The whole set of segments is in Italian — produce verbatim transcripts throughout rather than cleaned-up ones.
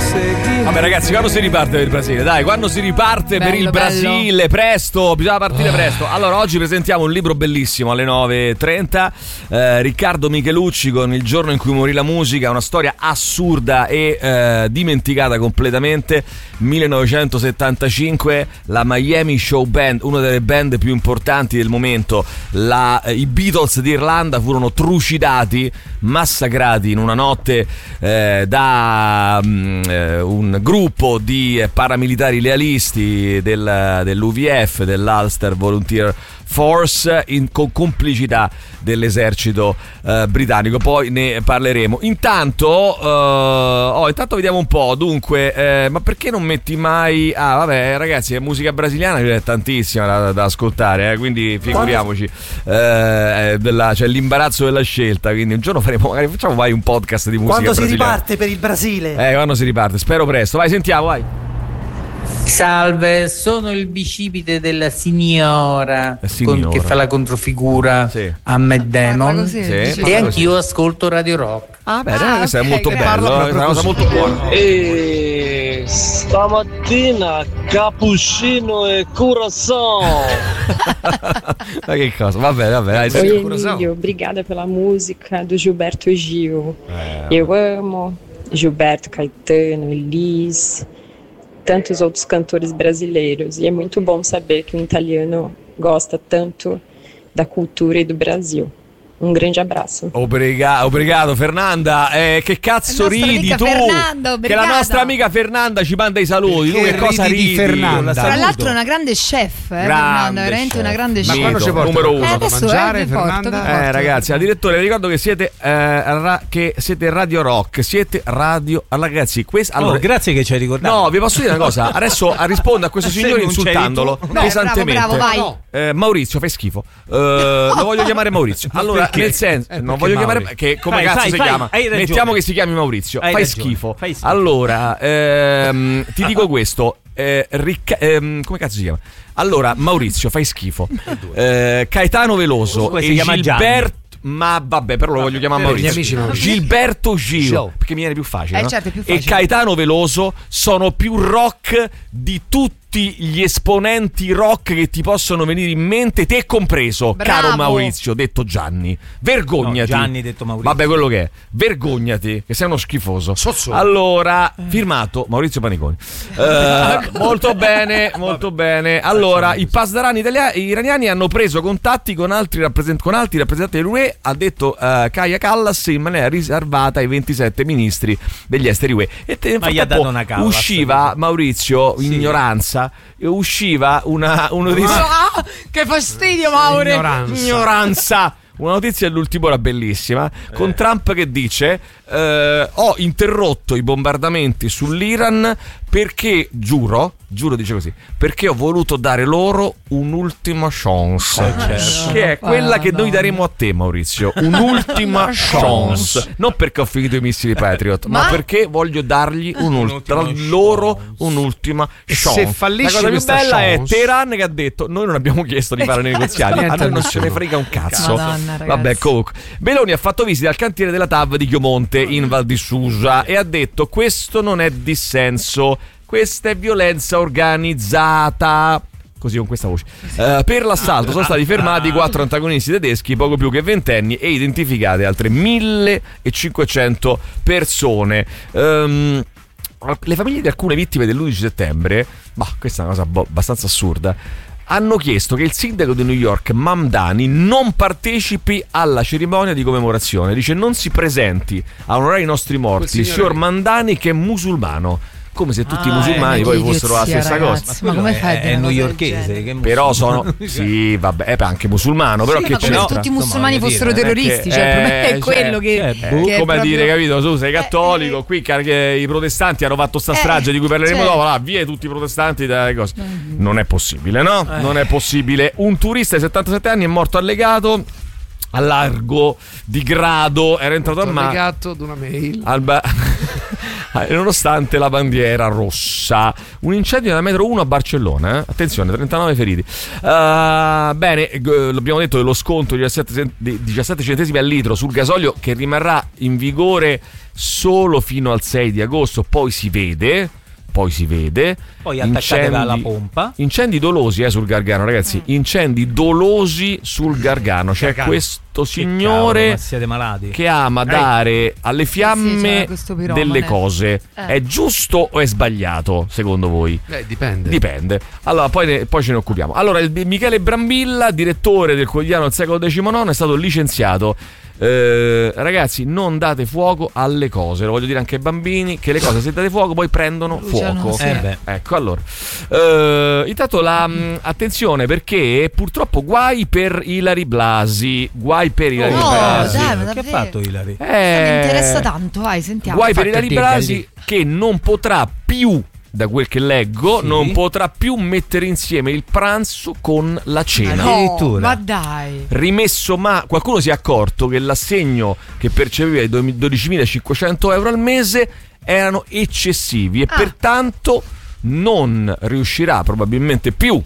Vabbè ragazzi, quando si riparte per il Brasile? Dai, quando si riparte bello, per il Brasile? Bello. Presto, bisogna partire presto. Allora, oggi presentiamo un libro bellissimo alle nove e trenta. eh, Riccardo Michelucci con Il giorno in cui morì la musica. Una storia assurda e eh, dimenticata completamente. millenovecentosettantacinque, la Miami Show Band, una delle band più importanti del momento, la, eh, i Beatles d'Irlanda furono trucidati, massacrati in una notte eh, da um, eh, un gruppo di paramilitari lealisti del, dell'U V F, dell'Ulster Volunteer Force, in, con complicità dell'esercito eh, britannico. Poi ne parleremo. Intanto eh, oh, intanto vediamo un po'. Dunque eh, ma perché non metti mai ah vabbè ragazzi, è musica brasiliana, c'è tantissima da, da ascoltare, eh, quindi figuriamoci, eh, della, c'è l'imbarazzo della scelta, quindi un giorno faremo, magari facciamo mai un podcast di musica quando brasiliana. Si riparte per il Brasile, eh quando si riparte, spero presto. Vai, sentiamo, vai. Salve, sono il bicipite della signora, signora. Con, che fa la controfigura sì. a Matt Damon, sì, e anch'io ascolto Radio Rock. Ah, beh, ah, questo okay, è molto grazie. bello, è una cosa molto buona. E stamattina cappuccino e curaçao. Ma che cosa? Va bene, va bene. Oi Emílio, obrigada pela música do Gilberto Gil. Eh, Eu amo Gilberto, Caetano, Elis, tantos outros cantores brasileiros, e é muito bom saber que um italiano gosta tanto da cultura e do Brasil. Un grande abbraccio. Obriga- obrigado Fernanda. Eh, che cazzo ridi tu? Fernando, che la nostra amica Fernanda ci manda i saluti. Tu che cosa ridi? Fernanda? Tra l'altro è una grande chef, eh, Fernanda, veramente chef. una grande Ma chef. quando ci porta numero uno eh, adesso, mangiare, eh, vi porto, vi porto. Eh ragazzi, la direttore, ricordo che siete eh, ra- che siete Radio Rock, siete radio ragazzi, questo allora oh, grazie che ci hai ricordato. No, vi posso dire una cosa, adesso rispondo a questo signore insultandolo no, pesantemente. Bravo, bravo, vai. No. Eh, Maurizio, fai schifo. Eh, lo voglio chiamare Maurizio. Allora, nel senso, eh, non voglio Mauri. chiamare che come fai, cazzo fai, si fai, chiama? Mettiamo che si chiami Maurizio. Hai fai ragione, schifo. fai schifo. Allora, ehm, ti dico questo. Eh, Ricca- ehm, come cazzo si chiama? Allora, Maurizio, fai schifo. Eh, Caetano Veloso e Gilberto. Ma vabbè, però lo voglio chiamare Maurizio. Gilberto Gil, perché mi viene più facile, eh, no? certo, è più facile. E Caetano Veloso sono più rock di tutti gli esponenti rock che ti possono venire in mente, te compreso. Bravo. Caro Maurizio, detto Gianni. Vergognati. No, Gianni detto Maurizio. Vabbè, quello che è. Vergognati, che sei uno schifoso. Sozzo. Allora, firmato Maurizio Paniconi. Eh, molto bene, molto bene. Allora, i pasdarani italiani, iraniani hanno preso contatti con altri, rappresent- con altri rappresentanti dell'U E, ha detto uh, Kaja Kallas, in maniera riservata ai ventisette ministri degli esteri U E. E te, ma gli ha dato una Kallas, usciva Maurizio, sì. ignoranza, usciva una uno di ah, che fastidio, Maure. Ignoranza. Ignoranza. Una notizia dell'ultimo era bellissima, con eh. Trump che dice eh, ho interrotto i bombardamenti sull'Iran perché, giuro, giuro dice così, perché ho voluto dare loro un'ultima chance, eh, certo. che è quella che noi daremo a te, Maurizio, un'ultima chance, non perché ho finito i missili Patriot, ma, ma perché voglio dargli un'ultima, loro un'ultima chance. Se fallisce la cosa più bella chance... è Teheran che ha detto noi non abbiamo chiesto di fare negoziati, a noi non ce ne frega un cazzo. Madonna, vabbè, comunque Meloni ha fatto visita al cantiere della T A V di Chiomonte in Val di Susa e ha detto questo non è dissenso, questa è violenza organizzata. Così, con questa voce. Uh, per l'assalto sono stati fermati quattro antagonisti tedeschi, poco più che ventenni, e identificate altre millecinquecento persone. Um, le famiglie di alcune vittime dell'undici settembre, bah, questa è una cosa bo- abbastanza assurda, hanno chiesto che il sindaco di New York, Mamdani, non partecipi alla cerimonia di commemorazione. Dice non si presenti a onorare i nostri morti il signor Mamdani, che è musulmano. Come se tutti ah, i musulmani poi fossero la stessa ragazzi, cosa. Ma, ma come fai? È, è newyorkese, che però sono sì, vabbè, è anche musulmano, però sì, che ma come c'entra? se tutti i musulmani Insomma, fossero dire, terroristi, che, cioè il problema eh, è quello cioè, che, eh, che come è proprio... dire, capito? Tu sei cattolico, eh, qui che i protestanti hanno fatto sta strage eh, di cui parleremo cioè. dopo, là, via tutti i protestanti dalle cose. Non è possibile, no? Eh. Non è possibile. Un turista di settantasette anni è morto allegato a largo di Grado, era entrato al mare legato ad una mail al ba- nonostante la bandiera rossa. Un incendio nella metro uno a Barcellona, eh? Attenzione, trentanove feriti. Uh, bene, g- l'abbiamo detto dello sconto di diciassette centesimi al litro sul gasolio, che rimarrà in vigore solo fino al sei di agosto, poi si vede. Poi si vede. Poi attaccate alla pompa. Incendi dolosi eh, sul Gargano, ragazzi. Mm. Incendi dolosi sul Gargano. C'è Gargano. questo signore che, siete malati. che ama Ehi. dare alle fiamme sì, delle cose. Eh. È giusto o è sbagliato, secondo voi? Beh, dipende. Dipende. Allora, poi, ne, poi ce ne occupiamo. Allora, il Michele Brambilla, direttore del Quotidiano del Secolo diciannove, è stato licenziato. Eh, ragazzi, non date fuoco alle cose, lo voglio dire anche ai bambini, che le cose se date fuoco poi prendono Luciano, fuoco. Sì. Eh beh. Ecco, allora eh, intanto la mh, attenzione, perché purtroppo guai per Ilary Blasi. Guai per Ilary oh, Blasi. Dai, ma che ha fatto Ilary? Eh, mi interessa tanto, vai, sentiamo. Guai per Ilary Blasi, che non potrà più, da quel che leggo, sì. non potrà più mettere insieme il pranzo con la cena. No, ma dai. Rimesso, ma qualcuno si è accorto che l'assegno che percepiva i dodicimilacinquecento euro al mese erano eccessivi e ah. pertanto non riuscirà probabilmente più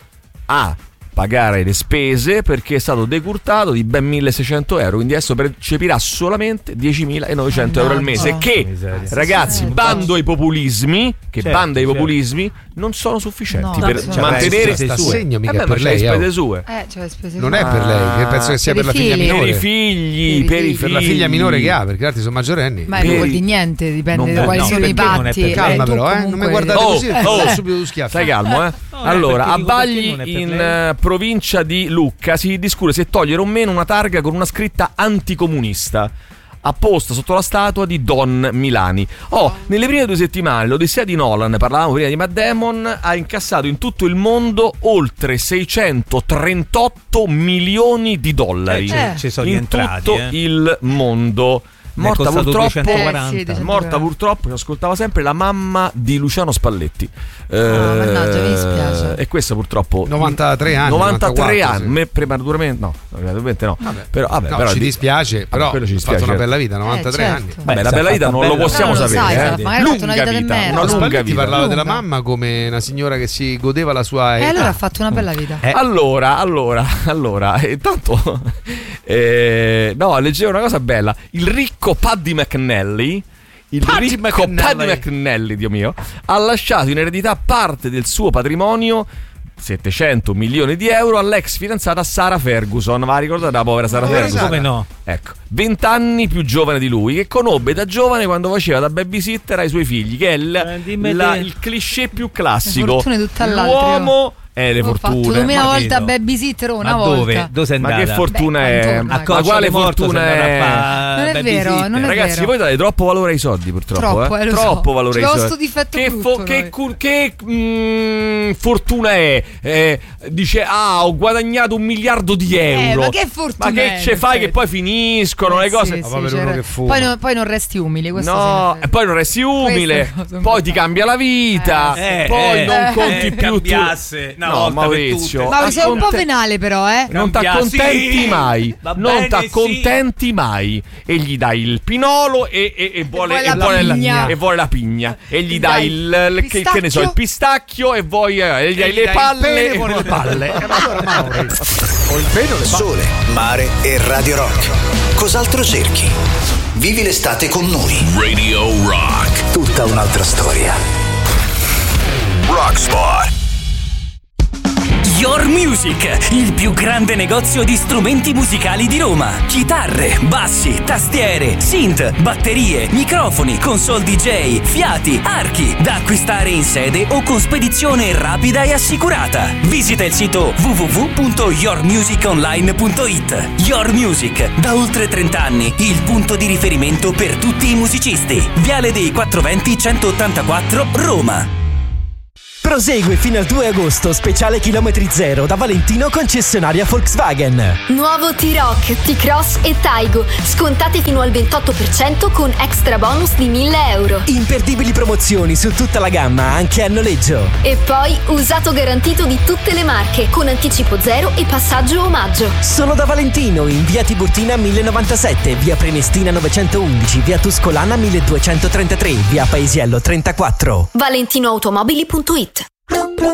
a pagare le spese, perché è stato decurtato di ben milleseicento euro, quindi adesso percepirà solamente diecimilanovecento euro al mese, che miseria. Ragazzi, bando ai populismi, che certo, bando ai certo. populismi non sono sufficienti no, per cioè, mantenere questo assegno mica eh beh, per lei, spese oh. sue. Eh, cioè, spese non è per lei, che penso che sia per, per la figlia minore. Per i figli, per, i figli. per la figlia minore che ha, perché gli altri sono maggiorenni. Ma non vuol dire niente, dipende non da quali no, sono i patti. Calma però, eh, non mi guardate oh, così, oh, subito tu schiaffi. Stai calmo, eh. Allora, a Bagli, in provincia di Lucca, si discute se togliere o meno una targa con una scritta anticomunista apposta sotto la statua di Don Milani. Oh, nelle prime due settimane l'Odissea di Nolan, parlavamo prima di Matt Damon, ha incassato in tutto il mondo oltre seicentotrentotto milioni di dollari. Eh, ci sono in rientrati, tutto eh. il mondo. Morta purtroppo, eh, sì, morta purtroppo, che ascoltava sempre, la mamma di Luciano Spalletti. Oh, eh, mannaggia, mi dispiace. E questa purtroppo novantatré anni. novantatré anni, sì. me prematuramente no, prematuramente no. Vabbè. Però vabbè, no, però ci di, dispiace, però vabbè, ci dispiace, ha fatto una certo. bella vita, novantatré eh, anni. certo. Beh, la bella vita non lo possiamo non sapere, sai, eh. magari lunga una vita, vita, una lunga Spalletti vita. parlava lunga. della mamma come una signora che si godeva la sua età. E allora ha fatto una bella vita. Eh. Allora, allora, allora, intanto eh, no, leggevo una cosa bella. Il ricco Paddy McNally Il Paddy ricco McNally. Paddy McNally, Dio mio, ha lasciato in eredità parte del suo patrimonio, settecento milioni di euro, all'ex fidanzata Sarah Ferguson. Va a ricordare la povera Sarah oh, Ferguson? Come no? Ecco, venti anni più giovane di lui, che conobbe da giovane quando faceva da babysitter ai suoi figli, che è il, la, il cliché più classico. L'uomo è le Ho fortune. fatto duemila ma volte a babysitter una ma volta. Dove? Dove sei andata? Ma che fortuna Beh, è? intorno, Ma quale fortuna è? Non è vero, non è Ragazzi, vero. voi date troppo valore ai soldi, purtroppo. Troppo, eh? eh, lo Troppo so. valore ai C'ho soldi. sto difetto che, brutto, fo- che, cu- che mm, fortuna è? Eh, dice, ah, ho guadagnato un miliardo di euro. Eh, ma che fortuna Ma che è, ce fai che poi finiscono eh, le cose? Sì, ma sì, per uno che fu. poi, no, poi non resti umile. Questo no, e poi non resti umile. Poi ti cambia la vita. Eh, poi eh, non eh, conti eh, più. Tu. No, Maurizio. Ma sei un po' venale, però, eh? Non ti accontenti sì, mai. Non ti accontenti sì. mai. E gli dai il pinolo e, e, e, vuole, e, e, vuole la, pigna. e vuole la pigna. E gli dai, dai il, il che, che ne so, il pistacchio e vuoi eh, e gli dai le palle e vuole le palle. E allora Mauri. O il pelo le palle. Sole, mare e Radio Rock. Cos'altro cerchi? Vivi l'estate con noi. Radio Rock. Tutta un'altra storia. Rockspot. Your Music, il più grande negozio di strumenti musicali di Roma. Chitarre, bassi, tastiere, synth, batterie, microfoni, console D J, fiati, archi, da acquistare in sede o con spedizione rapida e assicurata. Visita il sito w w w punto your music online punto i t. Your Music, da oltre trenta anni, il punto di riferimento per tutti i musicisti. Viale dei quattrocentoventi centottantaquattro, Roma. Prosegue fino al due agosto, speciale chilometri zero da Valentino, concessionaria Volkswagen. Nuovo T-Roc, T-Cross e Taigo, scontate fino al ventotto per cento con extra bonus di mille euro. Imperdibili promozioni su tutta la gamma, anche a noleggio. E poi usato garantito di tutte le marche, con anticipo zero e passaggio omaggio. Solo da Valentino, in via Tiburtina mille novantasette, via Prenestina novecentoundici, via Tuscolana milleduecentotrentatré, via Paesiello trentaquattro. valentinoautomobili punto it.